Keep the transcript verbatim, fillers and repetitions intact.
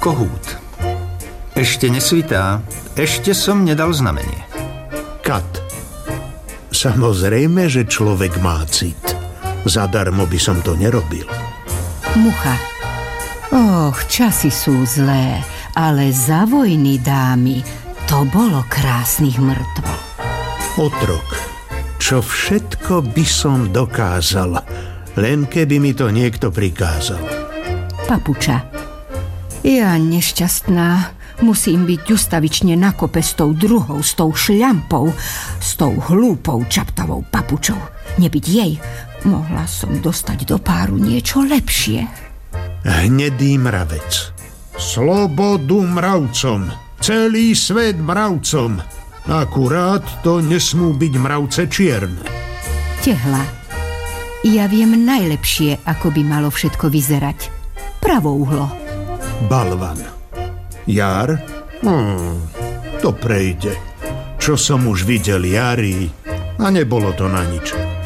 Kohút. Ešte nesvitá, ešte som nedal znamenie. Kat. Samozrejme, že človek má cit. Zadarmo by som to nerobil. Mucha. Och, časy sú zlé, ale za vojny, dámy, to bolo krásnych mŕtvo. Otrok. Čo všetko by som dokázal, len keby mi to niekto prikázal. Papuča. Ja nešťastná musím byť ustavične na kope s tou druhou, s tou šľampou, s tou hlúpou čaptavou papučou. Nebyť jej, mohla som dostať do páru niečo lepšie. Hnedý mravec. Slobodu mravcom. Celý svet mravcom. Akurát to nesmú byť mravce čierne. Tehla. Ja viem najlepšie, ako by malo všetko vyzerať. Pravouhlo. Balvan. Jar? Hmm, to prejde. Čo som už videl jari, a nebolo to na nič.